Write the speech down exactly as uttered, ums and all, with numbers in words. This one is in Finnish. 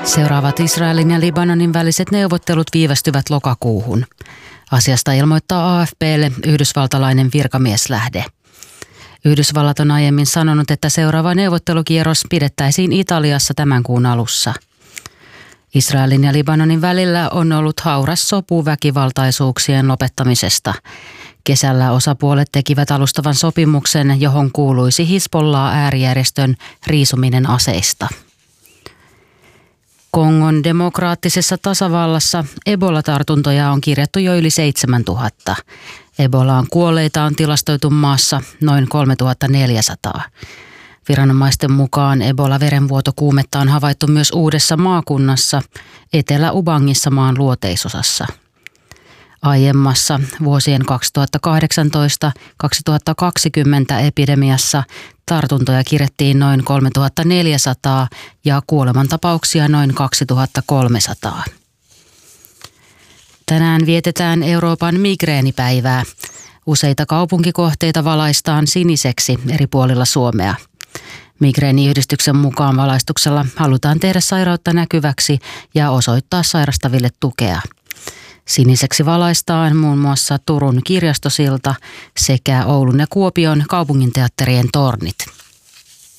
Seuraavat Israelin ja Libanonin väliset neuvottelut viivästyvät lokakuuhun. Asiasta ilmoittaa A F P:lle yhdysvaltalainen virkamieslähde. Yhdysvallat on aiemmin sanonut, että seuraava neuvottelukierros pidettäisiin Italiassa tämän kuun alussa. Israelin ja Libanonin välillä on ollut hauras sopu väkivaltaisuuksien lopettamisesta. Kesällä osapuolet tekivät alustavan sopimuksen, johon kuuluisi Hizbollah-äärijärjestön riisuminen aseista. Kongon demokraattisessa tasavallassa Ebola-tartuntoja on kirjattu jo yli seitsemäntuhatta. Ebolaan kuolleita on tilastoitu maassa noin kolmetuhattaneljäsataa. Viranomaisten mukaan Ebola-verenvuotokuumetta on havaittu myös uudessa maakunnassa, Etelä-Ubangissa maan luoteisosassa. Aiemmassa vuosien kaksituhattakahdeksantoista kaksituhattakaksikymmentä epidemiassa tartuntoja kirjattiin noin kolmetuhattaneljäsataa ja kuolemantapauksia noin kaksituhattakolmesataa. Tänään vietetään Euroopan migreenipäivää. Useita kaupunkikohteita valaistaan siniseksi eri puolilla Suomea. Migreeniyhdistyksen mukaan valaistuksella halutaan tehdä sairautta näkyväksi ja osoittaa sairastaville tukea. Siniseksi valaistaan muun muassa Turun kirjastosilta sekä Oulun ja Kuopion kaupunginteatterien tornit.